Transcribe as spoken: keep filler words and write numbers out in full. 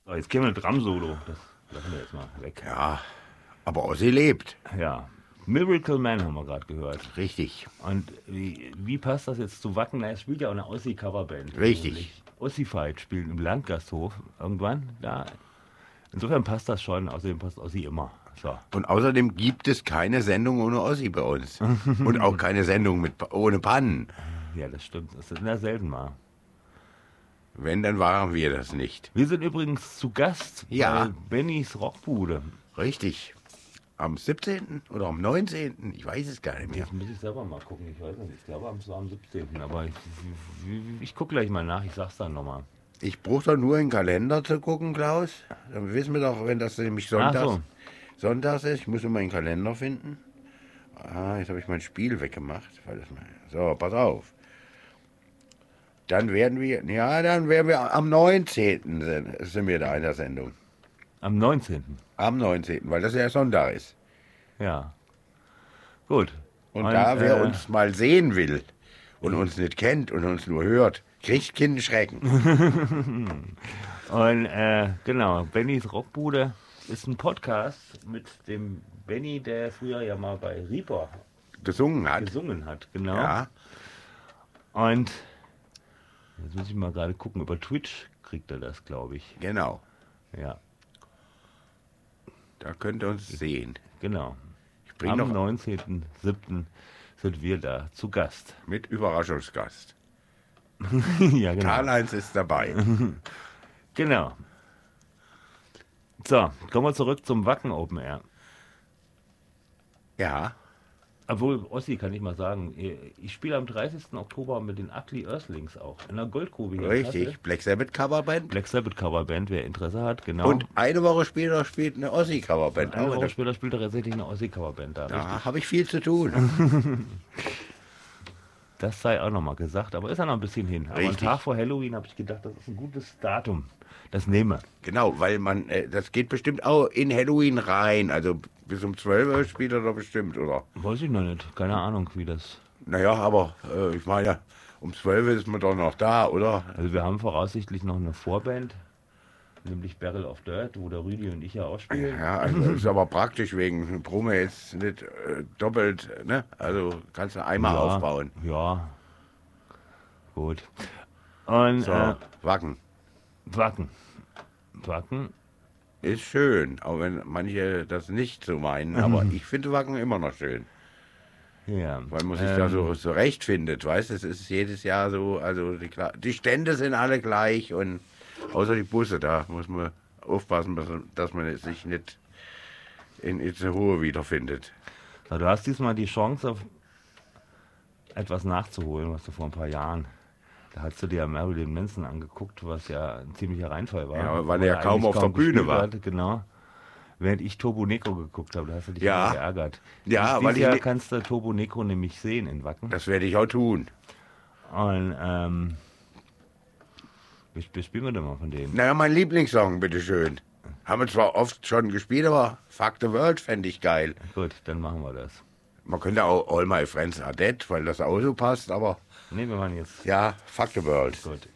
So, jetzt käme ein Drum-Solo. Das lassen wir jetzt mal weg. Ja, aber Ossi lebt. Ja. Miracle Man haben wir gerade gehört. Richtig. Und wie, wie passt das jetzt zu Wacken? Na, es spielt ja auch eine Ossi-Coverband. Richtig. Ossi-Fight spielt im Landgasthof irgendwann. Da. Insofern passt das schon. Außerdem passt Ossi immer. So. Und außerdem gibt es keine Sendung ohne Ossi bei uns. Und auch keine Sendung mit, ohne Pannen. Ja, das stimmt. Das ist ja selten mal. Wenn, dann waren wir das nicht. Wir sind übrigens zu Gast Ja. bei Bennys Rockbude. Richtig. Am siebzehnten oder am neunzehnten Ich weiß es gar nicht mehr. Das muss ich selber mal gucken. Ich weiß nicht. Ich glaube, es war am siebzehnten Aber ich, ich, ich gucke gleich mal nach. Ich sag's dann nochmal. Ich brauche doch nur in den Kalender zu gucken, Klaus. Dann wissen wir doch, wenn das nämlich sonntags, Ach so. sonntags ist. Ich muss immer den Kalender finden. Ah, jetzt habe ich mein Spiel weggemacht. Weil das mal, so, pass auf. Dann werden wir, ja, dann werden wir am neunzehnten sind, sind wir da in der Sendung. Am neunzehnten Am neunzehnten weil das ja Sonntag ist. Ja. Gut. Und, da, äh, wer uns mal sehen will und uns nicht kennt und uns nur hört, kriegt keinen Schrecken. Und äh, genau, Bennys Rockbude ist ein Podcast mit dem Benny, der früher ja mal bei Reaper Gesungen hat. gesungen hat. Genau. Ja, Und jetzt muss ich mal gerade gucken, über Twitch kriegt er das, glaube ich. genau. Ja, Da könnt ihr uns sehen. genau. Ich bringe Am noch neunzehnten siebten sind wir da zu Gast. mit Überraschungsgast. Ja, genau. Karl-Heinz ist dabei. Genau. So, kommen wir zurück zum Wacken Open Air. Ja, Obwohl, Ossi kann ich mal sagen, ich spiele am dreißigsten Oktober mit den Ugly Earthlings auch. In der Goldgrube hier. in richtig. Kassel. Black Sabbath Coverband. Black Sabbath Coverband, wer Interesse hat, genau. Und eine Woche später spielt eine Ossi Coverband. eine auch in Woche der- später spielt er tatsächlich eine Ossi Coverband da. richtig. Da habe ich viel zu tun. Das sei auch nochmal gesagt, aber ist ja noch ein bisschen hin. Aber einen Richtig. Tag vor Halloween habe ich gedacht, das ist ein gutes Datum. Das nehme. Genau, weil man, äh, das geht bestimmt auch in Halloween rein. Also bis um zwölf Uhr spielt er doch bestimmt, oder? Weiß ich noch nicht. Keine Ahnung, wie das. Naja, aber äh, ich meine, um zwölf Uhr ist man doch noch da, oder? Also wir haben voraussichtlich noch eine Vorband, nämlich Barrel of Dirt, wo der Rüdi und ich ja auch spielen. Ja, also das ist aber praktisch wegen Brumme jetzt nicht äh, doppelt, ne? Also kannst du einmal ja, aufbauen. Ja. Gut. Und So, äh, Wacken. Wacken. Wacken. Ist schön, auch wenn manche das nicht so meinen, aber ich finde Wacken immer noch schön. Ja. Weil man sich ähm, da so zurechtfindet, weißt du, es ist jedes Jahr so, also die, Kla- die Stände sind alle gleich und außer die Busse, da muss man aufpassen, dass- dass man sich nicht in Itzehoe wiederfindet. Na, du hast diesmal die Chance, auf etwas nachzuholen, was du vor ein paar Jahren. Da hast du dir ja Marilyn Manson angeguckt, was ja ein ziemlicher Reinfall war. Ja, weil Wo er ja kaum eigentlich auf der Bühne gespielt war. Hat, genau. Während ich Turbo Negro geguckt habe, da hast du dich Ja. immer geärgert. Ja, Dieses weil ich Jahr ne- kannst du Turbo Negro nämlich sehen in Wacken. Das werde ich auch tun. Und ähm, wie, wie spielen wir denn mal von denen? Naja, mein Lieblingssong, bitteschön. Haben wir zwar oft schon gespielt, aber Fuck the World fände ich geil. Gut, dann machen wir das. Man könnte auch All My Friends Are Dead, weil das auch so passt, aber Ne, wir machen jetzt. ja, Fuck the World. Gut.